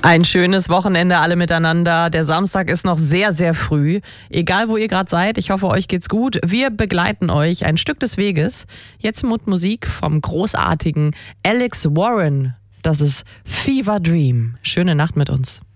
Ein schönes Wochenende alle miteinander. Der Samstag ist noch sehr, sehr früh. Egal, wo ihr gerade seid, ich hoffe, euch geht's gut. Wir begleiten euch ein Stück des Weges. Jetzt mit Musik vom großartigen Alex Warren. Das ist Fever Dream. Schöne Nacht mit uns.